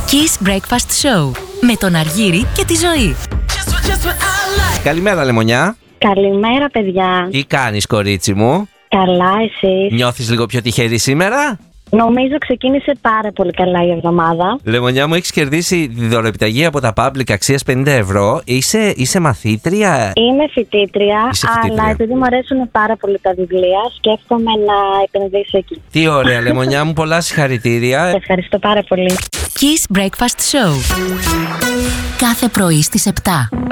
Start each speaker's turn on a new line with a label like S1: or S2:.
S1: Kiss Breakfast Show με τον Αργύρη και τη Ζωή.
S2: Καλημέρα, Λεμονιά.
S3: Καλημέρα, παιδιά.
S2: Τι κάνεις, κορίτσι μου?
S3: Καλά, εσείς?
S2: Νιώθεις λίγο πιο τυχερή σήμερα?
S3: Νομίζω ξεκίνησε πάρα πολύ καλά η εβδομάδα.
S2: Λεμονιά μου, έχεις κερδίσει τη δωροεπιταγή από τα Public αξίας 50 ευρώ. Είσαι μαθήτρια?
S3: Είμαι φοιτήτρια, αλλά επειδή μου αρέσουν πάρα πολύ τα βιβλία, σκέφτομαι να επενδύσω εκεί.
S2: Τι ωραία, Λεμονιά μου, πολλά συγχαρητήρια.
S3: Ευχαριστώ πάρα πολύ.
S1: Kiss Breakfast Show. Κάθε πρωί στις 7.